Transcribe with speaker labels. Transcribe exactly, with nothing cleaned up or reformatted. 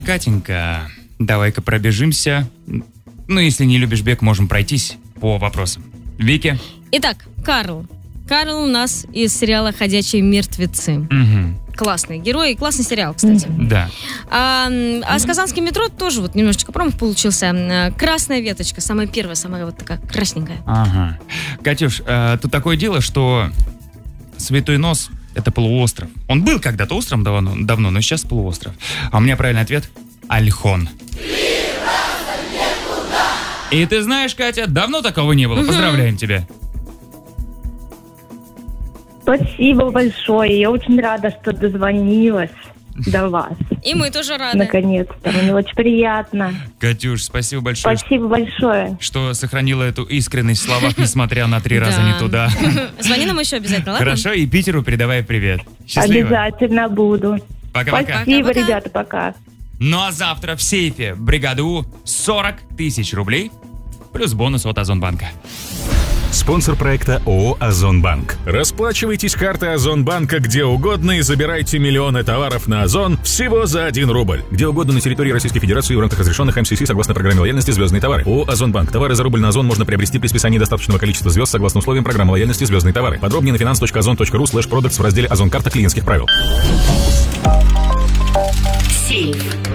Speaker 1: Катенька, давай-ка пробежимся. Ну, если не любишь бег, можем пройтись по вопросам. Вики?
Speaker 2: Итак, Карл. Карл у нас из сериала «Ходячие мертвецы».
Speaker 1: Угу.
Speaker 2: Классный герой и классный сериал, кстати.
Speaker 1: Да.
Speaker 2: А, а с «Казанским метро» тоже вот немножечко промах получился. Красная веточка, самая первая, самая вот такая красненькая.
Speaker 1: Ага. Катюш, э, тут такое дело, что Святой Нос — это полуостров. Он был когда-то островом давно, давно, но сейчас полуостров. А у меня правильный ответ — Ольхон. И ты знаешь, Катя, давно такого не было. Поздравляем тебя.
Speaker 3: Спасибо большое. Я очень рада, что дозвонилась до вас.
Speaker 2: И мы тоже рады.
Speaker 3: Наконец-то. Мне очень приятно.
Speaker 1: Катюш, спасибо большое.
Speaker 3: Спасибо большое.
Speaker 1: Что сохранила эту искренность в словах, несмотря на три раза не туда.
Speaker 2: Звони нам еще обязательно, ладно?
Speaker 1: Хорошо, и Питеру передавай привет. Счастливо.
Speaker 3: Обязательно буду.
Speaker 1: Пока-пока.
Speaker 3: Спасибо,
Speaker 2: Пока-пока.
Speaker 3: ребята, пока.
Speaker 1: Ну а завтра в сейфе бригады У сорок тысяч рублей плюс бонус от Озонбанка.
Speaker 4: Спонсор проекта ООО «Озонбанк». Расплачивайтесь картой Озонбанка где угодно и забирайте миллионы товаров на Озон всего за один рубль. Где угодно на территории Российской Федерации в рамках разрешенных эм си си согласно программе лояльности «Звездные товары». ООО «Озонбанк». Товары за рубль на Озон можно приобрести при списании достаточного количества звезд согласно условиям программы лояльности «Звездные товары». Подробнее на finance точка озон точка ру слэш продактс в разделе «Озон карта клиентских правил».
Speaker 5: Сейф.